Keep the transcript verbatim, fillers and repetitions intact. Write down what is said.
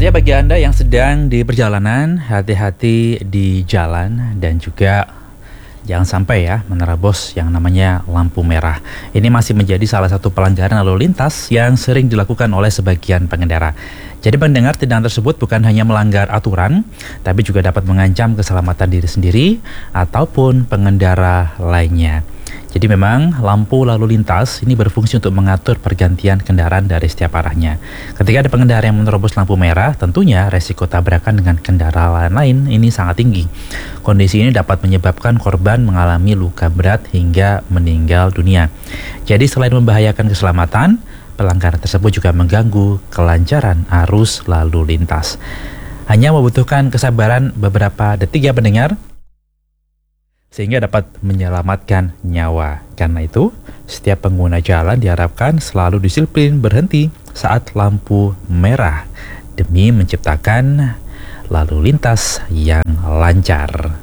Artinya bagi Anda yang sedang di perjalanan, hati-hati di jalan dan juga jangan sampai ya menerobos yang namanya lampu merah. Ini masih menjadi salah satu pelanggaran lalu lintas yang sering dilakukan oleh sebagian pengendara. Jadi pendengar, tindakan tersebut bukan hanya melanggar aturan, tapi juga dapat mengancam keselamatan diri sendiri ataupun pengendara lainnya. Jadi memang lampu lalu lintas ini berfungsi untuk mengatur pergantian kendaraan dari setiap arahnya. Ketika ada pengendara yang menerobos lampu merah, tentunya resiko tabrakan dengan kendaraan lain ini sangat tinggi. Kondisi ini dapat menyebabkan korban mengalami luka berat hingga meninggal dunia. Jadi selain membahayakan keselamatan, pelanggaran tersebut juga mengganggu kelancaran arus lalu lintas. Hanya membutuhkan kesabaran beberapa detik ya pendengar, sehingga dapat menyelamatkan nyawa. Karena itu, setiap pengguna jalan diharapkan selalu disiplin berhenti saat lampu merah demi menciptakan lalu lintas yang lancar.